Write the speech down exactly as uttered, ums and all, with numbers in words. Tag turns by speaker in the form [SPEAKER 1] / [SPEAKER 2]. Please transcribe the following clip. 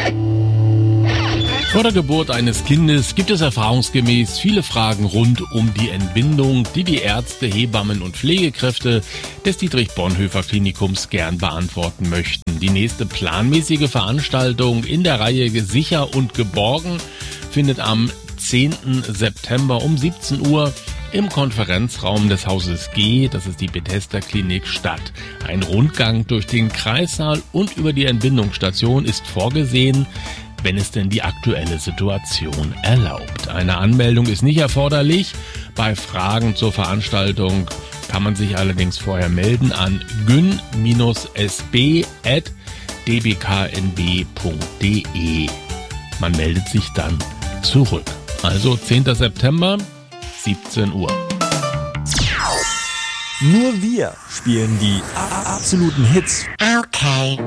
[SPEAKER 1] Vor der Geburt eines Kindes gibt es erfahrungsgemäß viele Fragen rund um die Entbindung, die die Ärzte, Hebammen und Pflegekräfte des Dietrich-Bonhoeffer-Klinikums gern beantworten möchten. Die nächste planmäßige Veranstaltung in der Reihe Sicher und Geborgen findet am zehnten September um siebzehn Uhr im Konferenzraum des Hauses G, das ist die Bethesda Klinik, statt. Ein Rundgang durch den Kreissaal und über die Entbindungsstation ist vorgesehen, wenn es denn die aktuelle Situation erlaubt. Eine Anmeldung ist nicht erforderlich. Bei Fragen zur Veranstaltung kann man sich allerdings vorher melden an gyn s b at d b k n b punkt d e. Man meldet sich dann zurück. Also zehnten September, siebzehn Uhr.
[SPEAKER 2] Nur wir spielen die absoluten Hits.
[SPEAKER 3] Okay.